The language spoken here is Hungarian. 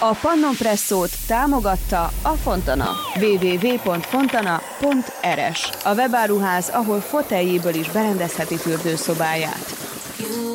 A Pannonpresszót támogatta a Fontana. www.fontana.rs. A webáruház, ahol foteljéből is berendezheti fürdőszobáját.